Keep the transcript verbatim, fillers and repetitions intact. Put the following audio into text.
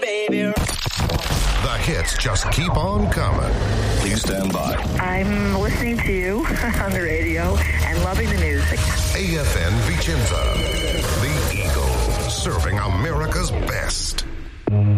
baby. The hits just keep on coming. Please stand by. I'm listening to you on the radio and loving the music. A F N Vicenza, the